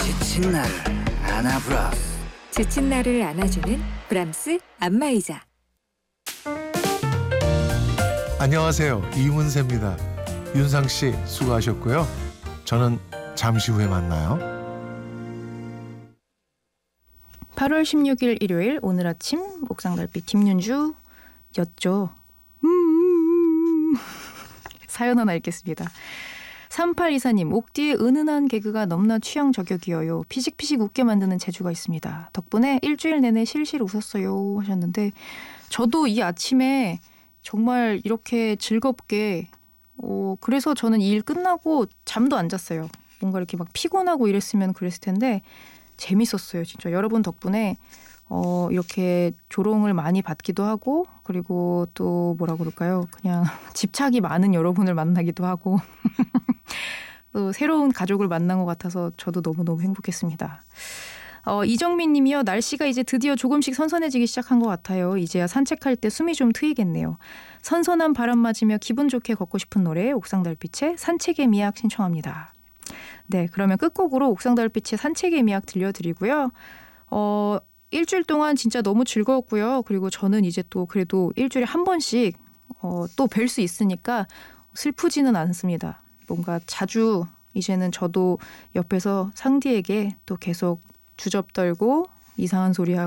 지친 나를 안아브라스. 지친 나를 안아주는 브람스 안마의자. 안녕하세요. 이문세입니다. 윤상 씨 수고하셨고요. 저는 잠시 후에 만나요. 8월 16일 일요일 오늘 아침 옥상달빛 김윤주였죠. 사연 하나 읽겠습니다. 3824님, 옥디의 은은한 개그가 너무나 취향 저격이어요. 피식피식 웃게 만드는 재주가 있습니다. 덕분에 일주일 내내 실실 웃었어요 하셨는데, 저도 이 아침에 정말 이렇게 즐겁게 그래서 저는 이 일 끝나고 잠도 안 잤어요. 뭔가 이렇게 막 피곤하고 이랬으면 그랬을 텐데 재밌었어요. 진짜 여러분 덕분에 이렇게 조롱을 많이 받기도 하고, 그리고 또 뭐라 그럴까요? 그냥 집착이 많은 여러분을 만나기도 하고 또 새로운 가족을 만난 것 같아서 저도 너무너무 행복했습니다. 이정민 님이요. 날씨가 이제 드디어 조금씩 선선해지기 시작한 것 같아요. 이제야 산책할 때 숨이 좀 트이겠네요. 선선한 바람 맞으며 기분 좋게 걷고 싶은 노래 옥상달빛의 산책의 미학 신청합니다. 네, 그러면 끝곡으로 옥상달빛의 산책의 미학 들려드리고요. 일주일 동안 진짜 너무 즐거웠고요. 그리고 저는 이제 또 그래도 일주일에 한 번씩 또 뵐 수 있으니까 슬프지는 않습니다. 뭔가 자주 이제는 저도 옆에서 상디에게 또 계속 주접 떨고 이상한 소리하고